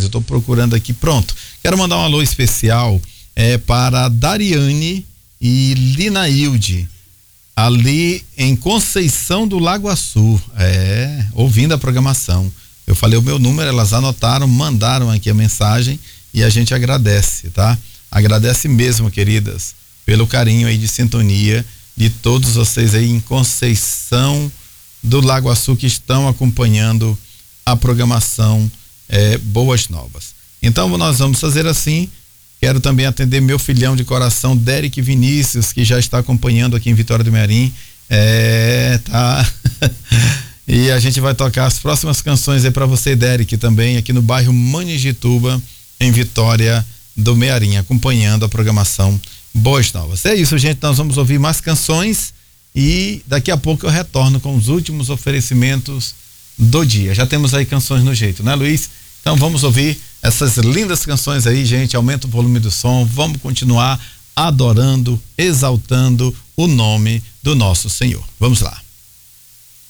mensagens, eu estou procurando aqui, pronto. Quero mandar um alô especial para Dariane e Linailde, ali em Conceição do Lagoaçu, ouvindo a programação. Eu falei o meu número, elas anotaram, mandaram aqui a mensagem e a gente agradece, tá? Agradece mesmo, queridas, pelo carinho aí de sintonia de todos vocês aí em Conceição do Lagoaçu que estão acompanhando a programação Boas Novas. Então nós vamos fazer assim. Quero também atender meu filhão de coração, Derek Vinícius, que já está acompanhando aqui em Vitória do Mearim. Tá. E a gente vai tocar as próximas canções aí para você, Derek, também aqui no bairro Maningituba, em Vitória do Mearim, acompanhando a programação Boas Novas. É isso, gente. Nós vamos ouvir mais canções e daqui a pouco eu retorno com os últimos oferecimentos do dia. Já temos aí canções no jeito, né, Luiz? Então vamos ouvir essas lindas canções aí, gente. Aumenta o volume do som. Vamos continuar adorando, exaltando o nome do nosso Senhor. Vamos lá.